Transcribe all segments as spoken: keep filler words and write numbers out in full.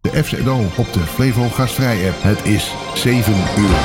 de F Z O op de Flevo Gastvrij app. Het is zeven uur.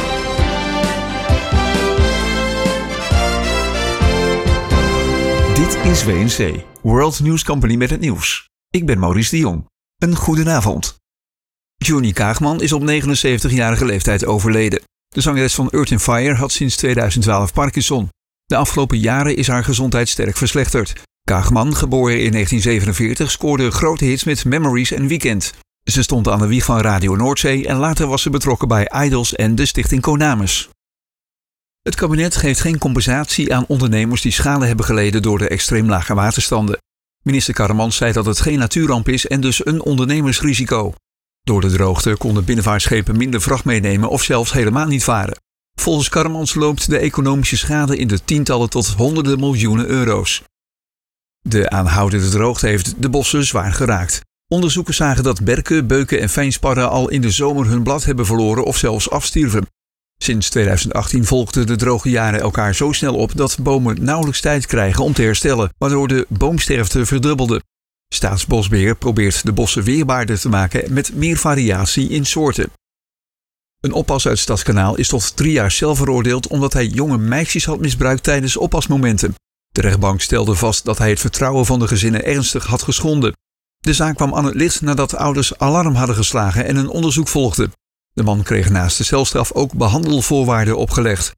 Dit is W N C, World News Company met het nieuws. Ik ben Maurice de Jong. Een goedenavond. Johnny Kaagman is op negenenzeventigjarige leeftijd overleden. De zangeres van Earth and Fire had sinds tweeduizend twaalf Parkinson. De afgelopen jaren is haar gezondheid sterk verslechterd. Kaagman, geboren in negentien zevenenveertig, scoorde grote hits met Memories en Weekend. Ze stond aan de wieg van Radio Noordzee en later was ze betrokken bij Idols en de stichting Konamis. Het kabinet geeft geen compensatie aan ondernemers die schade hebben geleden door de extreem lage waterstanden. Minister Karremans zei dat het geen natuurramp is en dus een ondernemersrisico. Door de droogte konden binnenvaartschepen minder vracht meenemen of zelfs helemaal niet varen. Volgens Karremans loopt de economische schade in de tientallen tot honderden miljoenen euro's. De aanhoudende droogte heeft de bossen zwaar geraakt. Onderzoekers zagen dat berken, beuken en fijnsparren al in de zomer hun blad hebben verloren of zelfs afstierven. Sinds tweeduizend achttien volgden de droge jaren elkaar zo snel op dat bomen nauwelijks tijd krijgen om te herstellen, waardoor de boomsterfte verdubbelde. Staatsbosbeheer probeert de bossen weerbaarder te maken met meer variatie in soorten. Een oppas uit Stadskanaal is tot drie jaar cel veroordeeld omdat hij jonge meisjes had misbruikt tijdens oppasmomenten. De rechtbank stelde vast dat hij het vertrouwen van de gezinnen ernstig had geschonden. De zaak kwam aan het licht nadat ouders alarm hadden geslagen en een onderzoek volgde. De man kreeg naast de celstraf ook behandelvoorwaarden opgelegd.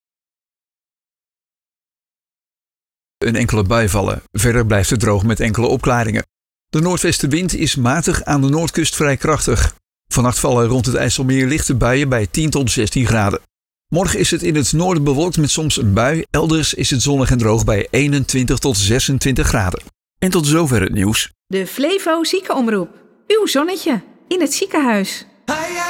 Een enkele bui vallen. Verder blijft het droog met enkele opklaringen. De noordwestenwind is matig, aan de noordkust vrij krachtig. Vannacht vallen rond het IJsselmeer lichte buien bij tien tot zestien graden. Morgen is het in het noorden bewolkt met soms een bui. Elders is het zonnig en droog bij eenentwintig tot zesentwintig graden. En tot zover het nieuws. De Flevo Ziekenomroep. Uw zonnetje in het ziekenhuis.